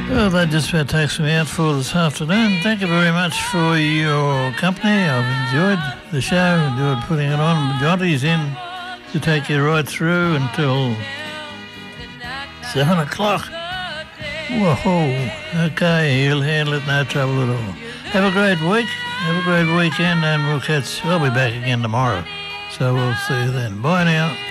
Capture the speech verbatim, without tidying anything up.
Well, that just about takes me out for this afternoon. Thank you very much for your company. I've enjoyed the show, enjoyed putting it on. Jonty's in to take you right through until seven o'clock. Whoa, okay, he'll handle it, no trouble at all. Have a great week, have a great weekend, and we'll catch, I'll be back again tomorrow. So we'll see you then. Bye now.